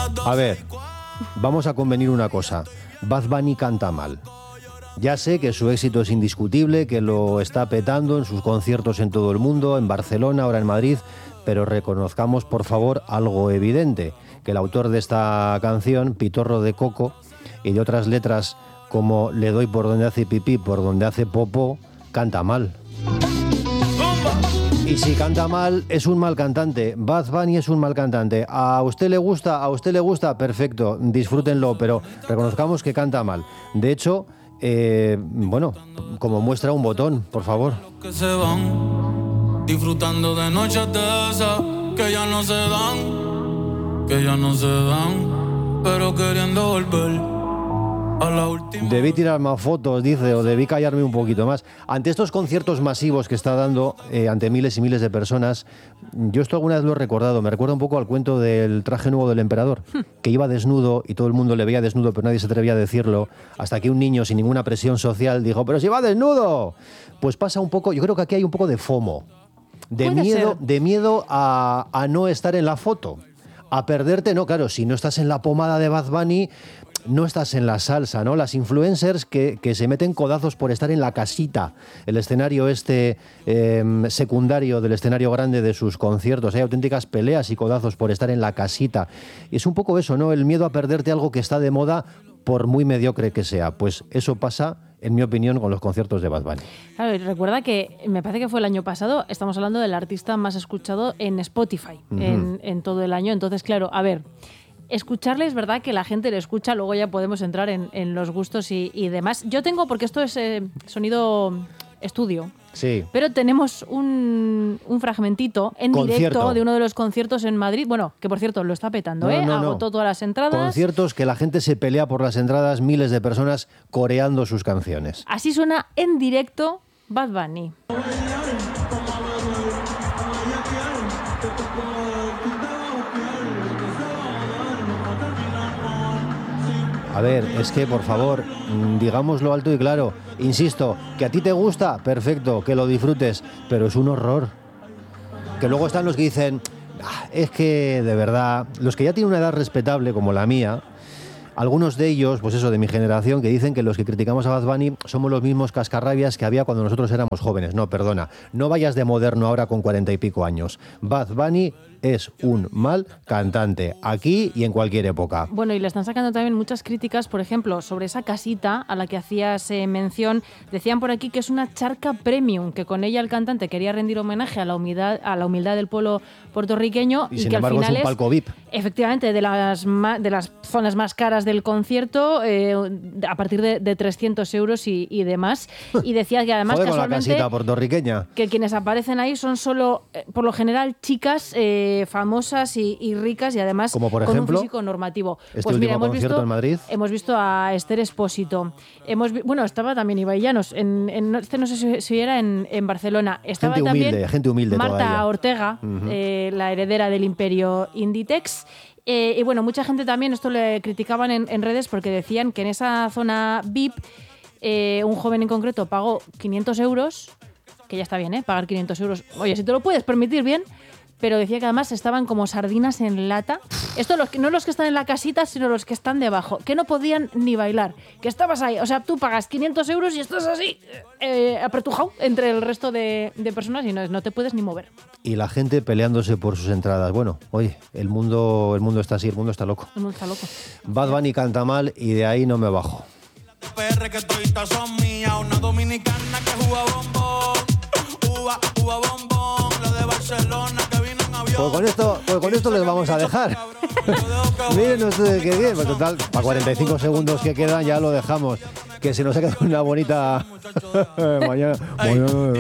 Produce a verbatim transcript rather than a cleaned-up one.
A ver, vamos a convenir una cosa. Bad Bunny canta mal. Ya sé que su éxito es indiscutible, que lo está petando en sus conciertos en todo el mundo, en Barcelona, ahora en Madrid, pero reconozcamos, por favor, algo evidente, que el autor de esta canción, Pitorro de Coco, y de otras letras como Le doy por donde hace pipí, por donde hace popó, canta mal. Y si canta mal, es un mal cantante. Bad Bunny es un mal cantante. ¿A usted le gusta? ¿A usted le gusta? Perfecto, disfrútenlo, pero reconozcamos que canta mal. De hecho, eh, bueno, como muestra un botón, por favor. Que se van, disfrutando de noches de esas que ya no se dan, que ya no se dan, pero queriendo volver. Debí tirar más fotos, dice, o debí callarme un poquito más. Ante estos conciertos masivos que está dando, eh, ante miles y miles de personas, yo esto alguna vez lo he recordado, me recuerda un poco al cuento del traje nuevo del emperador, que iba desnudo y todo el mundo le veía desnudo, pero nadie se atrevía a decirlo, hasta que un niño sin ninguna presión social dijo, ¡pero si va desnudo! Pues pasa un poco, yo creo que aquí hay un poco de FOMO, de miedo, de miedo a, a no estar en la foto, a perderte, no, claro, si no estás en la pomada de Bad Bunny, no estás en la salsa, ¿no? Las influencers que, que se meten codazos por estar en la casita, el escenario este eh, secundario del escenario grande de sus conciertos. Hay auténticas peleas y codazos por estar en la casita. Y es un poco eso, ¿no? El miedo a perderte algo que está de moda por muy mediocre que sea. Pues eso pasa, en mi opinión, con los conciertos de Bad Bunny. Claro, y recuerda que, me parece que fue el año pasado, estamos hablando del artista más escuchado en Spotify, uh-huh. en, en todo el año. Entonces, claro, a ver... Escucharle es verdad que la gente le escucha, luego ya podemos entrar en, en los gustos y, y demás. Yo tengo, porque esto es eh, sonido estudio, sí. Pero tenemos un, un fragmentito en Concierto. directo de uno de los conciertos en Madrid. Bueno, que por cierto lo está petando, no, ¿eh? No, Agotó no. todas las entradas. Conciertos que la gente se pelea por las entradas, miles de personas coreando sus canciones. Así suena en directo Bad Bunny. A ver, es que, por favor, digámoslo alto y claro. Insisto, que a ti te gusta, perfecto, que lo disfrutes, pero es un horror. Que luego están los que dicen, ah, es que, de verdad, los que ya tienen una edad respetable, como la mía, algunos de ellos, pues eso, de mi generación, que dicen que los que criticamos a Bad Bunny somos los mismos cascarrabias que había cuando nosotros éramos jóvenes. No, perdona, no vayas de moderno ahora con cuarenta y pico años. Bad Bunny es un mal cantante, aquí y en cualquier época. Bueno, y le están sacando también muchas críticas, por ejemplo, sobre esa casita a la que hacías eh, mención. Decían por aquí que es una charca premium, que con ella el cantante quería rendir homenaje a la humildad, a la humildad del pueblo puertorriqueño. Y, y sin que embargo al final es un palco V I P. Efectivamente, de las, ma- de las zonas más caras del concierto, eh, a partir de, de trescientos euros y, y demás. Y decía que además Joder, con la casualmente casita puertorriqueña. Que quienes aparecen ahí son solo, eh, por lo general, chicas eh, famosas y, y ricas y además como por con ejemplo, un físico normativo. Este pues mira, último hemos concierto visto, en Madrid. Hemos visto a Esther Expósito. Hemos vi- bueno, estaba también Ibai Llanos. En, en, este no sé si, si era en, en Barcelona. Estaba gente también humilde, gente humilde Marta toda ella. Ortega, uh-huh. eh, la heredera del imperio Inditex. Eh, y bueno, mucha gente también, esto le criticaban en, en redes porque decían que en esa zona V I P eh, un joven en concreto pagó quinientos euros, que ya está bien, ¿eh? Pagar quinientos euros. Oye, si te lo puedes permitir, bien. Pero decía que además estaban como sardinas en lata. Esto los que, no los que están en la casita, sino los que están debajo, que no podían ni bailar, que estabas ahí. O sea, tú pagas quinientos euros y estás así, eh, apretujado entre el resto de, de personas y no, no te puedes ni mover. Y la gente peleándose por sus entradas. Bueno, oye, el mundo, el mundo está así, el mundo está loco. El mundo está loco. Bad Bunny canta mal y de ahí no me bajo. P R que toditas son mías, una dominicana que juega bombón, uva, uva bombón, la de Barcelona que vino en avión. Pues con esto, pues con esto les vamos a dejar. Miren ustedes qué bien, pues total, para cuarenta y cinco segundos que quedan ya lo dejamos. Que se nos ha quedado una bonita mañana. mañana